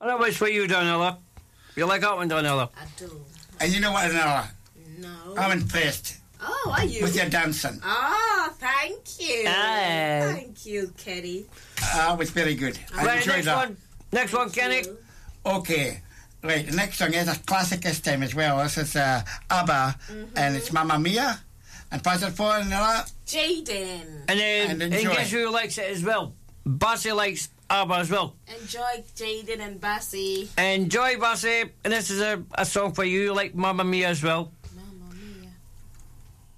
That was for you, Donella. You like that one, Donella? I do. And you know what, Donella? No. I'm impressed Oh, are you? with your dancing. Oh, thank you. Aye. Thank you, Kenny. It was very good. I Right, enjoyed next that. one. Next one, Kenny. You. Okay. Right, the next song is a classic this time as well. This is ABBA, and it's Mamma Mia. And pass it for Donella. Jaden. And then, And and enjoy. guess who likes it as well? Bassy likes ABBA as well. Enjoy Jaden and Bassy. Enjoy, Bassy. And this is a song for you, like Mamma Mia as well.